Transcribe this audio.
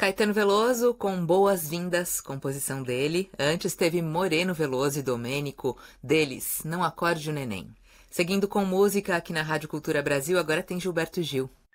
Caetano Veloso com Boas-Vindas, composição dele. Antes teve Moreno Veloso e Domênico, deles, Não Acorde o Neném. Seguindo com música aqui na Rádio Cultura Brasil, agora tem Gilberto Gil.